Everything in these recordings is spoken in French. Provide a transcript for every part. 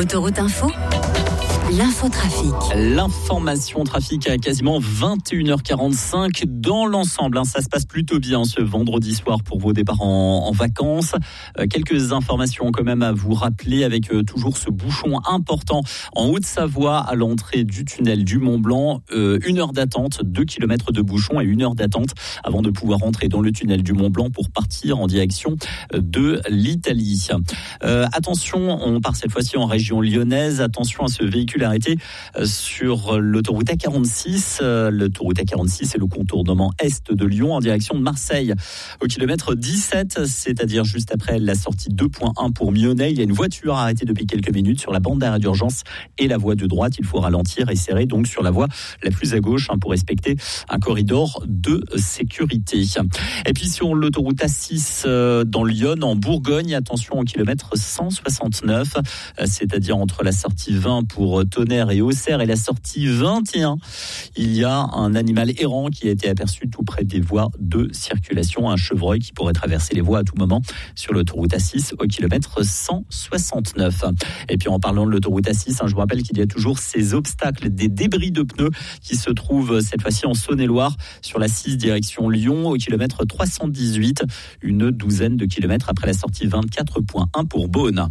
Autoroute Info, l'infotrafic. L'information trafic à quasiment 21h45 dans l'ensemble. Ça se passe plutôt bien ce vendredi soir pour vos départs en vacances. Quelques informations quand même à vous rappeler avec toujours ce bouchon important en Haute-Savoie à l'entrée du tunnel du Mont-Blanc. 1 heure d'attente, 2 km de bouchon et 1 heure d'attente avant de pouvoir rentrer dans le tunnel du Mont-Blanc pour partir en direction de l'Italie. Attention, on part cette fois-ci en région lyonnaise. Attention à ce véhicule arrêté sur l'autoroute A46. L'autoroute A46, c'est le contournement est de Lyon en direction de Marseille. Au kilomètre 17, c'est-à-dire juste après la sortie 2.1 pour Mionnet, il y a une voiture arrêtée depuis quelques minutes sur la bande d'arrêt d'urgence et la voie de droite. Il faut ralentir et serrer donc sur la voie la plus à gauche pour respecter un corridor de sécurité. Et puis sur l'autoroute A6 dans Lyon, en Bourgogne, attention au kilomètre 169, c'est-à-dire entre la sortie 20 pour Tonnerre et Auxerre et la sortie 21. Il y a un animal errant qui a été aperçu tout près des voies de circulation, un chevreuil qui pourrait traverser les voies à tout moment sur l'autoroute A6 au kilomètre 169. Et puis en parlant de l'autoroute A6, je vous rappelle qu'il y a toujours ces obstacles, des débris de pneus qui se trouvent cette fois-ci en Saône-et-Loire sur la 6 direction Lyon au kilomètre 318, une douzaine de kilomètres après la sortie 24.1 pour Beaune.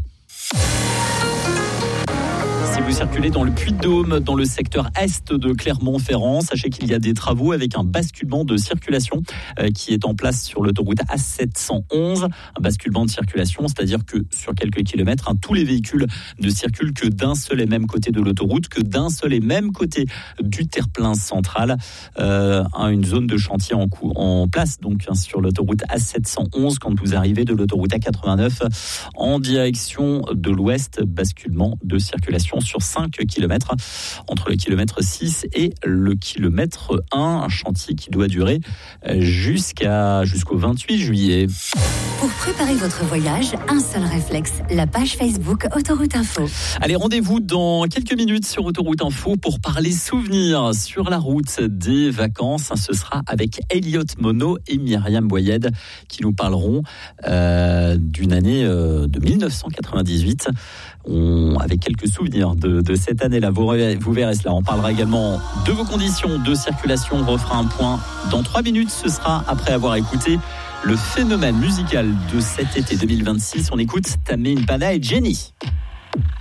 Si vous circulez dans le Puy-de-Dôme, dans le secteur est de Clermont-Ferrand, sachez qu'il y a des travaux avec un basculement de circulation qui est en place sur l'autoroute A711. Un basculement de circulation, c'est-à-dire que sur quelques kilomètres, tous les véhicules ne circulent que d'un seul et même côté de l'autoroute, que d'un seul et même côté du terre-plein central. Une zone de chantier en place donc sur l'autoroute A711 quand vous arrivez de l'autoroute A89 en direction de l'ouest, basculement de circulation sur 5 km entre le kilomètre 6 et le kilomètre 1, un chantier qui doit durer jusqu'au 28 juillet. Pour préparer votre voyage, un seul réflexe, la page Facebook Autoroute Info. Allez, rendez-vous dans quelques minutes sur Autoroute Info pour parler souvenirs sur la route des vacances. Ce sera avec Elliot Monod et Myriam Boyed qui nous parleront d'une année de 1998. Avec quelques souvenirs de cette année-là. Vous verrez cela. On parlera également de vos conditions de circulation. On refera un point dans 3 minutes. Ce sera après avoir écouté le phénomène musical de cet été 2026. On écoute Tame Impala et Jenny.